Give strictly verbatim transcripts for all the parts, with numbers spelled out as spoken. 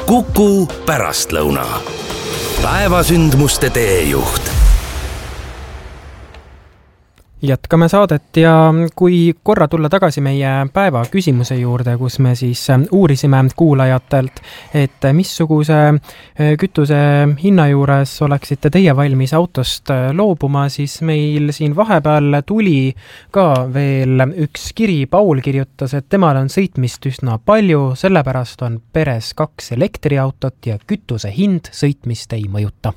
Kuku pärastlõuna. Päevasündmuste teejuht. Jätkame saadet ja kui korra tulla tagasi meie päeva küsimuse juurde, kus me siis uurisime kuulajatelt, et missuguse kütuse hinna juures oleksite teie valmis autost loobuma, siis meil siin vahepeal tuli ka veel üks kiri. Paul kirjutas, et temal on sõitmist üsna palju, sellepärast on peres kaks elektriautot ja kütuse hind sõitmist ei mõjuta.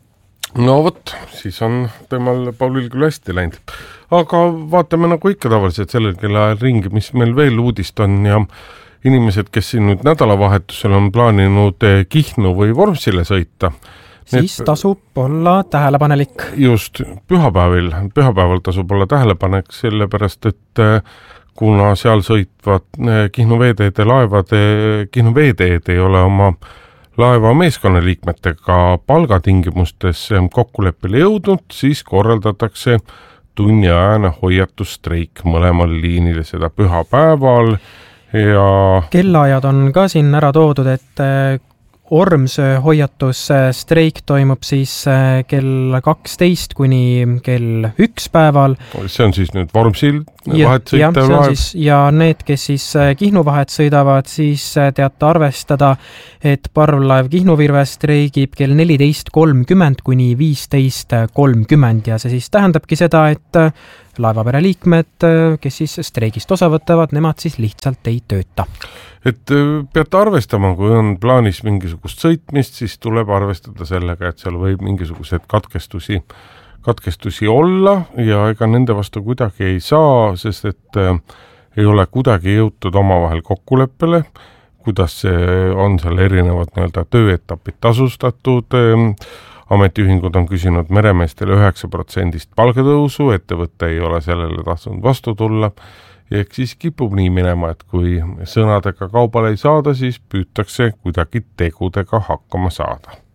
No vot, siis on temal Paulil küll hästi läinud. Aga vaatame nagu ikka tavaliselt sellel kellaajal ringi, mis meil veel uudist on ja inimesed, kes siin nüüd nädalavahetusel on plaaninud Kihnu või Vormsile sõita. Siis Need... tasub olla tähelepanelik. Just, pühapäevil, pühapäeval tasub olla tähelepanek, sellepärast, et kuna seal sõitvad Kihnu veeteede laevade, Kihnu veeteed ei ole oma laeva meeskonnaliikmetega palgatingimustes kokkuleppele jõudnud, siis korraldatakse tunniajane hoiatusstreik mõlemal liinil seda pühapäeval ja... Kellaajad on ka siin ära toodud, et Ormsöö hoiatusstreik toimub siis kell kaksteist kuni kell üks päeval. See on siis nüüd Vormsil vahet sõitev laev. Ja need, kes siis Kihnu vahet sõidavad, siis teate arvestada, et parvlaev Kihnu Virves streigib kell neliteist kolmkümmend kuni viisteist kolmkümmend ja see siis tähendabki seda, et laevapere liikmed, kes siis streigist osa võtavad, nemad siis lihtsalt ei tööta. Et peate arvestama, kui on plaanis mingisugust sõitmist, siis tuleb arvestada sellega, et seal võib mingisugused katkestusi, katkestusi olla ja ega nende vastu kuidagi ei saa, sest et ei ole kuidagi jõutud omavahel kokkuleppele, kuidas see on seal erinevad nii-öelda tööetapid tasustatud. Ametiühingud on küsinud meremeestele üheksa protsendist palgatõusu, ettevõte ei ole sellele tahtnud vastu tulla. Ja siis kipub nii minema, et kui sõnadega kaubale ei saada, siis püütakse kuidagi tegudega hakkama saada.